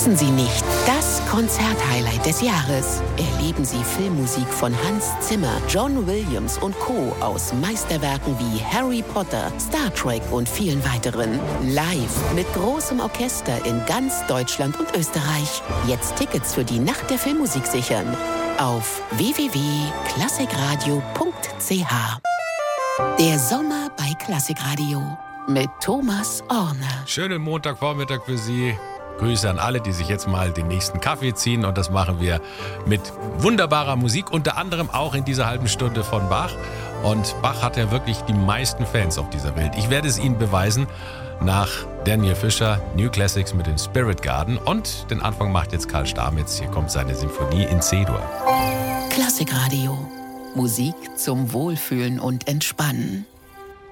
Verpassen Sie nicht das Konzerthighlight des Jahres. Erleben Sie Filmmusik von Hans Zimmer, John Williams und Co. aus Meisterwerken wie Harry Potter, Star Trek und vielen weiteren. Live mit großem Orchester in ganz Deutschland und Österreich. Jetzt Tickets für die Nacht der Filmmusik sichern. Auf www.klassikradio.ch. Der Sommer bei Klassikradio mit Thomas Orner. Schönen Montagvormittag für Sie. Grüße an alle, die sich jetzt mal den nächsten Kaffee ziehen. Und das machen wir mit wunderbarer Musik, unter anderem auch in dieser halben Stunde von Bach. Und Bach hat ja wirklich die meisten Fans auf dieser Welt. Ich werde es Ihnen beweisen nach Daniel Fischer, New Classics mit dem Spirit Garden. Und den Anfang macht jetzt Karl Stamitz. Hier kommt seine Sinfonie in C-Dur. Klassikradio. Musik zum Wohlfühlen und Entspannen.